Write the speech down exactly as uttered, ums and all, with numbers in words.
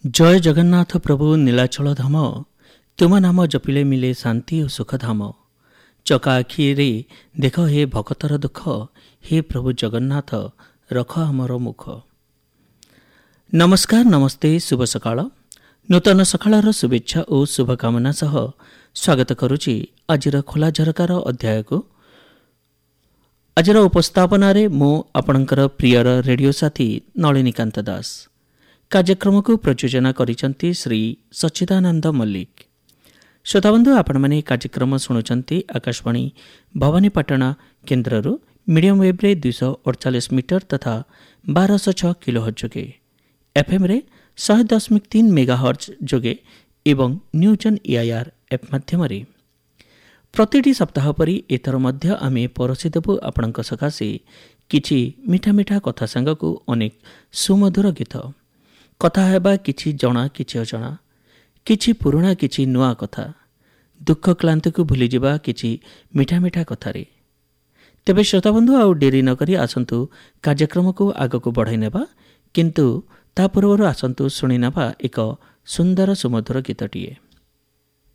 ଜୟ ଜଗନ୍ନାଥ ପ୍ରଭୁ ନୀଳାଚଳ ଧାମ, ତୁମ ନାମ ଜପିଲେ ମିଳେ ଶାନ୍ତି ଓ ସୁଖଧାମ। ଚକା ଆଖିରେ ଦେଖ ହେ ଭକତର ଦୁଃଖ, ହେ ପ୍ରଭୁ ଜଗନ୍ନାଥ ରଖ ଆମର ମୁଖ। ନମସ୍କାର, ନମସ୍ତେ, ଶୁଭ ସକାଳ। ନୂତନ ସକାଳର ଶୁଭେଚ୍ଛା ଓ ଶୁଭକାମନା ସହ ସ୍ୱାଗତ କରୁଛି ଆଜିର ଖୋଲା ଝରକାର ଅଧ୍ୟାୟକୁ। ଆଜିର ଉପସ୍ଥାପନାରେ ମୁଁ ଆପଣଙ୍କର ପ୍ରିୟର ରେଡ଼ିଓ ସାଥୀ ନଳିନୀକାନ୍ତ ଦାସ। କାର୍ଯ୍ୟକ୍ରମକୁ ପ୍ରଯୋଜନା କରିଛନ୍ତି ଶ୍ରୀ ସଚ୍ଚିଦାନନ୍ଦ ମଲ୍ଲିକ। ଶ୍ରୋତାବନ୍ଧୁ, ଆପଣମାନେ ଏହି କାର୍ଯ୍ୟକ୍ରମ ଶୁଣୁଛନ୍ତି ଆକାଶବାଣୀ ଭବାନୀପାଟଣା କେନ୍ଦ୍ରରୁ ମିଡ଼ିୟମ୍ ୱେବ୍ରେ ଦୁଇଶହ ଅଠଚାଳିଶ ମିଟର ତଥା ବାରଶହ ଛଅ କିଲୋ ହର୍ଟ୍ଜ ଯୋଗେ, ଏଫ୍ଏମ୍ରେ ଶହେ ଦଶମିକ ତିନି ମେଗା ହର୍ଟ୍ଜ ଯୋଗେ ଏବଂ ନ୍ୟୁଜ୍ ଅନ୍ ଏଆଇଆର୍ ଏପ୍ ମାଧ୍ୟମରେ। ପ୍ରତିଟି ସପ୍ତାହ ପରି ଏଥର ମଧ୍ୟ ଆମେ ପରସି ଦେବୁ ଆପଣଙ୍କ ସକାଶେ କିଛି ମିଠା ମିଠା କଥା ସାଙ୍ଗକୁ ଅନେକ ସୁମଧୁର ଗୀତ। କଥା ହେବା କିଛି ଜଣା କିଛି ଅଜଣା, କିଛି ପୁରୁଣା କିଛି ନୂଆ କଥା, ଦୁଃଖ କ୍ଳାନ୍ତିକୁ ଭୁଲିଯିବା କିଛି ମିଠା ମିଠା କଥାରେ। ତେବେ ଶ୍ରୋତାବନ୍ଧୁ, ଆଉ ଡେରି ନକରି ଆସନ୍ତୁ କାର୍ଯ୍ୟକ୍ରମକୁ ଆଗକୁ ବଢ଼ାଇ ନେବା। କିନ୍ତୁ ତା ପୂର୍ବରୁ ଆସନ୍ତୁ ଶୁଣି ନେବା ଏକ ସୁନ୍ଦର ସୁମଧୁର ଗୀତଟିଏ।